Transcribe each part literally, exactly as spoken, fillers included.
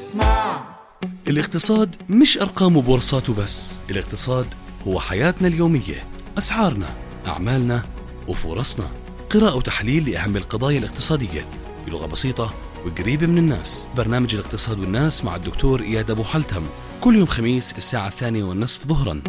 اسمع. الاقتصاد مش أرقام وبورصات وبس، الاقتصاد هو حياتنا اليومية، أسعارنا، أعمالنا وفرصنا. قراءة وتحليل لأهم القضايا الاقتصادية بلغة بسيطة وقريبة من الناس. برنامج الاقتصاد والناس مع الدكتور إياد أبو حلتم كل يوم خميس الساعة الثانية والنصف ظهرا.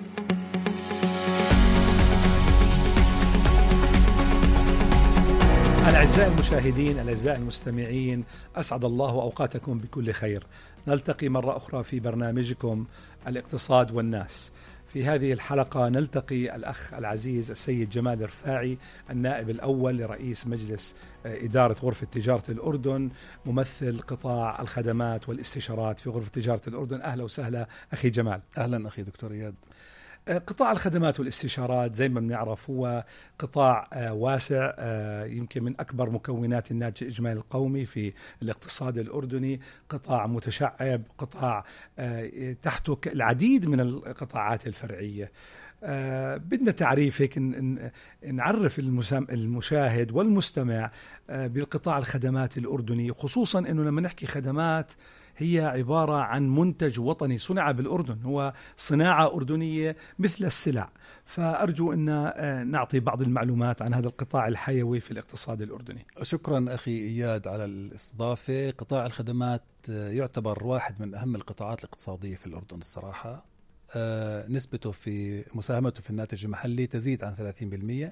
الأعزائي المشاهدين، الأعزائي المستمعين، أسعد الله أوقاتكم بكل خير. نلتقي مرة أخرى في برنامجكم الاقتصاد والناس. في هذه الحلقة نلتقي الأخ العزيز السيد جمال رفاعي، النائب الأول لرئيس مجلس إدارة غرفة تجارة الأردن، ممثل قطاع الخدمات والاستشارات في غرفة تجارة الأردن. أهلا وسهلا أخي جمال. أهلا أخي دكتور إياد. قطاع الخدمات والاستشارات زي ما بنعرف هو قطاع واسع، يمكن من أكبر مكونات الناتج الإجمالي القومي في الاقتصاد الأردني. قطاع متشعب، قطاع تحته العديد من القطاعات الفرعية. آه بدنا تعريف هيك نعرف المشاهد والمستمع آه بالقطاع الخدمات الأردني، خصوصا أنه لما نحكي خدمات هي عبارة عن منتج وطني صنع بالأردن، هو صناعة أردنية مثل السلع. فأرجو أن آه نعطي بعض المعلومات عن هذا القطاع الحيوي في الاقتصاد الأردني. شكرا أخي إياد على الاستضافة. قطاع الخدمات يعتبر واحد من أهم القطاعات الاقتصادية في الأردن الصراحة. آه نسبته في مساهمته في الناتج المحلي تزيد عن ثلاثين بالمئة،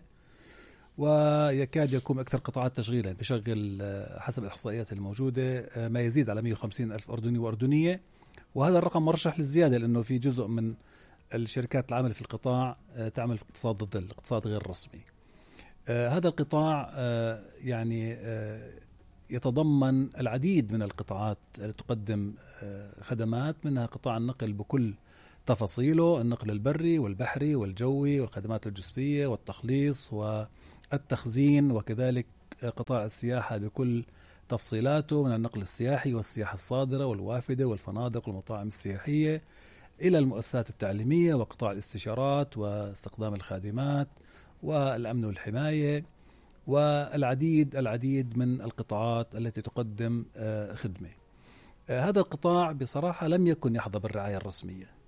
ويكاد يكون أكثر قطاعات تشغيلا، بشغل آه حسب الإحصائيات الموجودة آه ما يزيد على مئة وخمسين ألف أردني وأردنية، وهذا الرقم مرشح للزيادة لأنه في جزء من الشركات العاملة في القطاع آه تعمل في اقتصاد الظل، اقتصاد غير رسمي. آه هذا القطاع آه يعني آه يتضمن العديد من القطاعات التي تقدم آه خدمات، منها قطاع النقل بكل تفاصيله، النقل البري والبحري والجوي والخدمات اللوجستية والتخليص والتخزين، وكذلك قطاع السياحة بكل تفصيلاته، من النقل السياحي والسياحة الصادرة والوافدة والفنادق والمطاعم السياحية إلى المؤسسات التعليمية وقطاع الاستشارات واستخدام الخادمات والأمن والحماية، والعديد العديد من القطاعات التي تقدم خدمة. هذا القطاع بصراحة لم يكن يحظى بالرعاية الرسمية.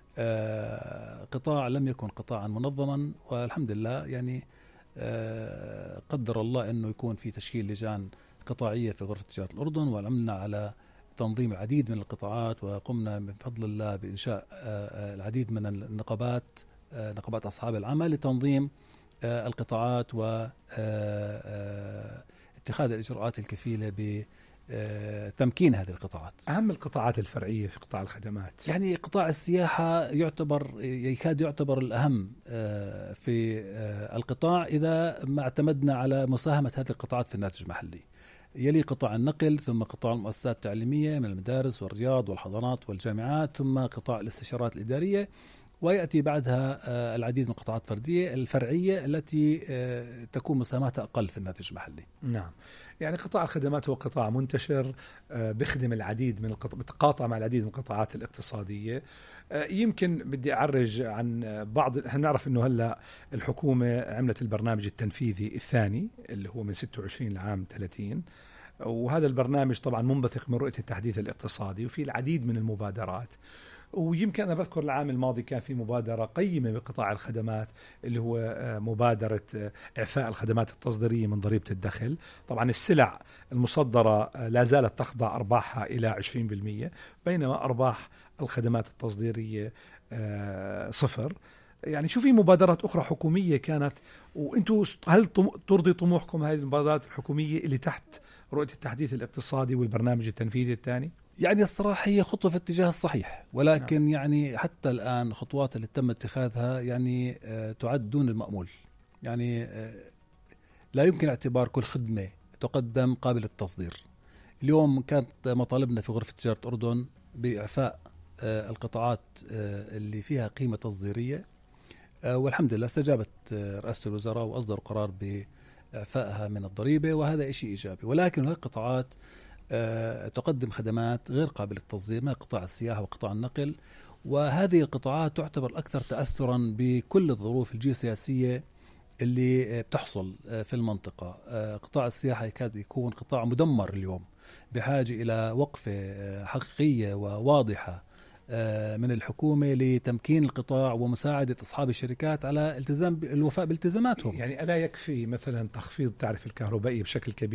آه قطاع لم يكن قطاعا منظما، والحمد لله يعني آه قدر الله أنه يكون في تشكيل لجان قطاعية في غرفة تجارة الأردن، وعملنا على تنظيم العديد من القطاعات، وقمنا بفضل الله بإنشاء آه العديد من النقابات، آه نقابات أصحاب العمل، لتنظيم آه القطاعات واتخاذ الإجراءات الكفيلة ب تمكين هذه القطاعات. أهم القطاعات الفرعية في قطاع الخدمات، يعني قطاع السياحة يعتبر يكاد يعتبر الأهم في القطاع إذا ما اعتمدنا على مساهمة هذه القطاعات في الناتج المحلي. يلي قطاع النقل، ثم قطاع المؤسسات التعليمية من المدارس والرياض والحضانات والجامعات، ثم قطاع الاستشارات الإدارية، ويأتي بعدها العديد من القطاعات الفردية الفرعية التي تكون مساهمتها أقل في الناتج المحلي. نعم، يعني قطاع الخدمات هو قطاع منتشر بيخدم العديد من القطاع، بتقاطع مع العديد من القطاعات الاقتصادية. يمكن بدي أعرج عن بعض. احنا نعرف أنه هلأ الحكومة عملت البرنامج التنفيذي الثاني اللي هو من ستة وعشرين لعام ثلاثين، وهذا البرنامج طبعا منبثق من رؤية التحديث الاقتصادي، وفي العديد من المبادرات. ويمكن أنا بذكر العام الماضي كان في مبادرة قيمة بقطاع الخدمات اللي هو مبادرة إعفاء الخدمات التصديرية من ضريبة الدخل. طبعا السلع المصدرة لا زالت تخضع أرباحها إلى عشرين بالمئة، بينما أرباح الخدمات التصديرية صفر. يعني شو في مبادرات أخرى حكومية كانت، وأنتوا هل ترضي طموحكم هذه المبادرات الحكومية اللي تحت رؤية التحديث الاقتصادي والبرنامج التنفيذي الثاني؟ يعني الصراحة هي خطوة في الاتجاه الصحيح، ولكن يعني حتى الآن خطوات اللي تم اتخاذها يعني تعد دون المأمول. يعني لا يمكن اعتبار كل خدمة تقدم قابل للتصدير. اليوم كانت مطالبنا في غرفة تجارة الأردن بإعفاء القطاعات اللي فيها قيمة تصديرية، والحمد لله استجابت رئاسة الوزراء وأصدروا قرار بإعفائها من الضريبة، وهذا شيء إيجابي. ولكن هذه القطاعات تقدم خدمات غير قابلة للتصدير، من قطاع السياحة وقطاع النقل، وهذه القطاعات تعتبر الأكثر تأثرا بكل الظروف الجيوسياسية اللي بتحصل في المنطقة. قطاع السياحة يكاد يكون قطاع مدمر اليوم، بحاجة إلى وقفة حقيقية وواضحة من الحكومة لتمكين القطاع ومساعدة أصحاب الشركات على التزام الوفاء بالتزاماتهم. يعني ألا يكفي مثلا تخفيض تعرفة الكهربائية بشكل كبير